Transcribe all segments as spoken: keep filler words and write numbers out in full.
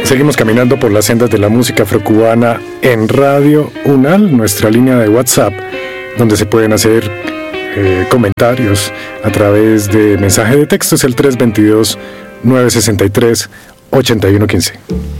Seguimos caminando por las sendas de la música afrocubana en Radio UNAL, nuestra línea de WhatsApp, donde se pueden hacer eh, comentarios a través de mensaje de texto. Es el tres dos dos, nueve seis tres, ocho uno uno cinco.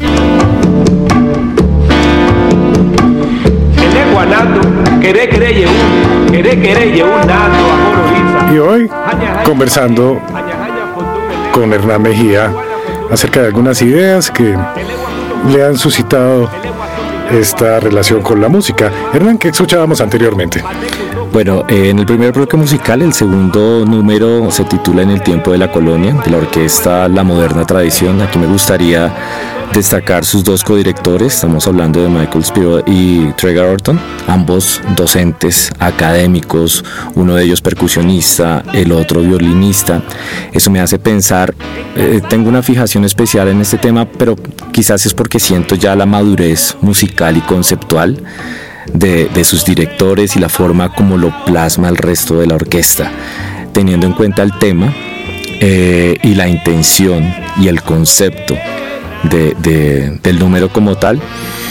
Y hoy, conversando con Hernán Mejía acerca de algunas ideas que le han suscitado esta relación con la música. Hernán, ¿qué escuchábamos anteriormente? Bueno, eh, en el primer bloque musical, el segundo número se titula En el tiempo de la colonia, de la orquesta La Moderna Tradición. Aquí me gustaría destacar sus dos codirectores. Estamos hablando de Michael Spiro y Tregar Orton, ambos docentes académicos, uno de ellos percusionista, el otro violinista. Eso me hace pensar, eh, tengo una fijación especial en este tema, pero quizás es porque siento ya la madurez musical y conceptual de, de sus directores y la forma como lo plasma el resto de la orquesta, teniendo en cuenta el tema eh, y la intención y el concepto De, de, del número como tal.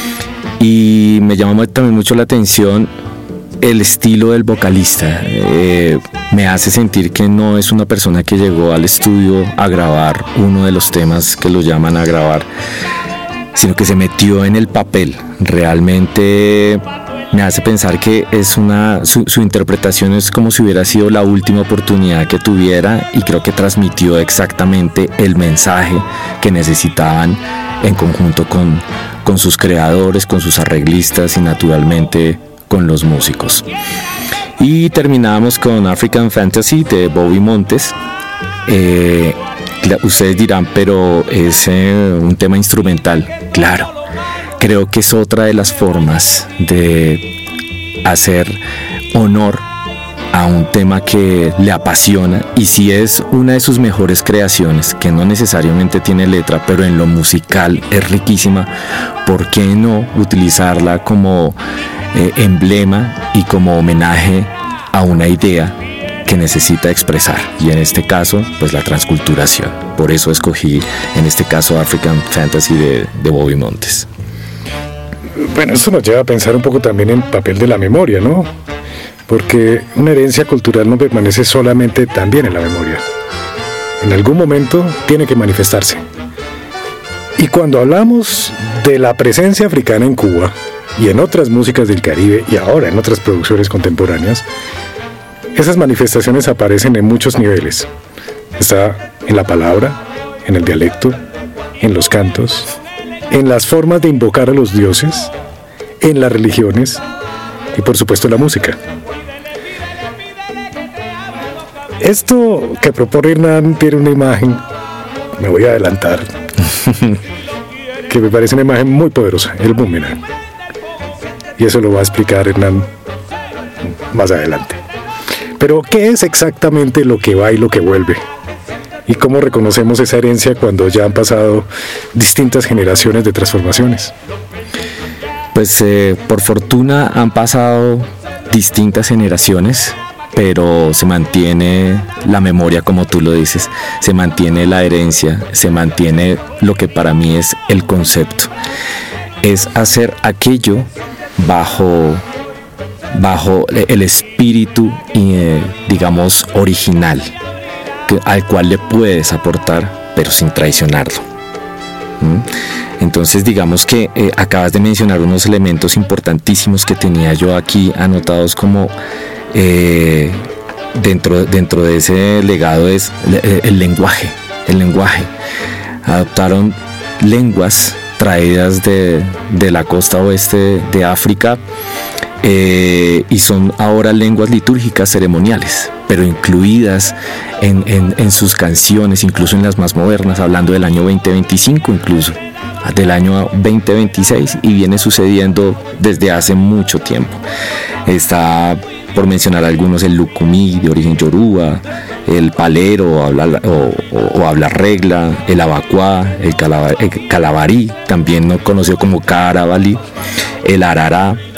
Y me llama también mucho la atención el estilo del vocalista. Eh, me hace sentir que no es una persona que llegó al estudio a grabar uno de los temas que lo llaman a grabar, sino que se metió en el papel. Realmente me hace pensar que es una su, su interpretación es como si hubiera sido la última oportunidad que tuviera, y creo que transmitió exactamente el mensaje que necesitaban en conjunto con, con sus creadores, con sus arreglistas y naturalmente con los músicos. Y terminamos con African Fantasy de Bobby Montes. Eh, ustedes dirán, pero es eh, un tema instrumental. Claro, creo que es otra de las formas de hacer honor a un tema que le apasiona, y si es una de sus mejores creaciones, que no necesariamente tiene letra, pero en lo musical es riquísima, ¿por qué no utilizarla como eh, emblema y como homenaje a una idea que necesita expresar? Y en este caso, pues la transculturación. Por eso escogí en este caso African Fantasy de, de Bobby Montes. Bueno, esto nos lleva a pensar un poco también en el papel de la memoria, ¿no? Porque una herencia cultural no permanece solamente también en la memoria. En algún momento tiene que manifestarse. Y cuando hablamos de la presencia africana en Cuba y en otras músicas del Caribe y ahora en otras producciones contemporáneas, esas manifestaciones aparecen en muchos niveles. Está en la palabra, en el dialecto, en los cantos, en las formas de invocar a los dioses, en las religiones y por supuesto en la música. Esto que propone Hernán tiene una imagen, me voy a adelantar, que me parece una imagen muy poderosa, el boomerang. Y eso lo va a explicar Hernán más adelante. Pero ¿qué es exactamente lo que va y lo que vuelve? ¿Y cómo reconocemos esa herencia cuando ya han pasado distintas generaciones de transformaciones? Pues eh, por fortuna han pasado distintas generaciones, pero se mantiene la memoria, como tú lo dices, se mantiene la herencia, se mantiene lo que para mí es el concepto. Es hacer aquello bajo, bajo el espíritu, eh, digamos, original, que, al cual le puedes aportar, pero sin traicionarlo. ¿Mm? Entonces digamos que eh, acabas de mencionar unos elementos importantísimos que tenía yo aquí anotados como eh, dentro, dentro de ese legado es el, el lenguaje, el lenguaje. Adoptaron lenguas traídas de, de la costa oeste de África eh, y son ahora lenguas litúrgicas ceremoniales, pero incluidas en, en, en sus canciones, incluso en las más modernas, hablando del año veinte veinticinco incluso, del año veinte veintiséis, y viene sucediendo desde hace mucho tiempo. Está, por mencionar algunos, el lucumí de origen yoruba, el palero o hablar, o, o, o hablar regla, el abacuá, el, calaba, el calabarí, también no conocido como carabalí, el arará,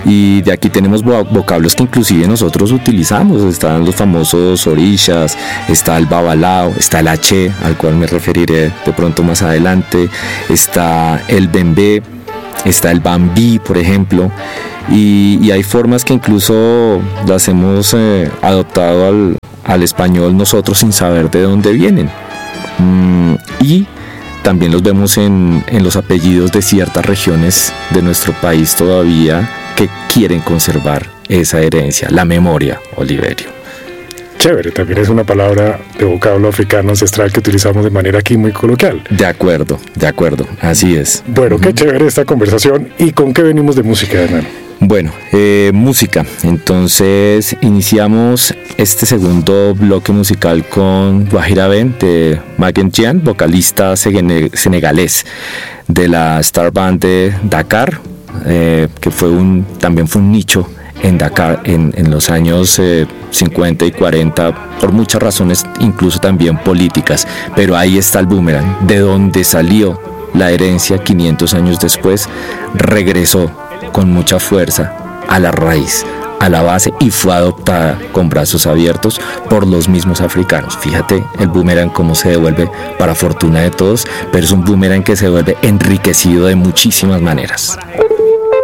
y de aquí tenemos vocablos que inclusive nosotros utilizamos. Están los famosos orishas, está el babalao, está el haché, al cual me referiré de pronto más adelante, está el bembé, está el bambí, por ejemplo, y, y hay formas que incluso las hemos eh, adoptado al, al español nosotros sin saber de dónde vienen. Mm, y también los vemos en, en los apellidos de ciertas regiones de nuestro país todavía que quieren conservar esa herencia, la memoria, Oliverio. Chévere, también es una palabra de vocablo africano ancestral que utilizamos de manera aquí muy coloquial. De acuerdo, de acuerdo, así es. Bueno, uh-huh. Qué chévere esta conversación. ¿Y con qué venimos de música, Hernán? Bueno, eh, música. Entonces iniciamos este segundo bloque musical con Guajira Ben de Magen Jian, vocalista senegalés de la Star Band de Dakar, eh, que fue un, también fue un nicho en Dakar en, en los años eh, cincuenta y cuarenta, por muchas razones, incluso también políticas. Pero ahí está el boomerang, de donde salió la herencia quinientos años después, regresó con mucha fuerza a la raíz, a la base, y fue adoptada con brazos abiertos por los mismos africanos. Fíjate el boomerang cómo se devuelve para fortuna de todos, pero es un boomerang que se vuelve enriquecido de muchísimas maneras.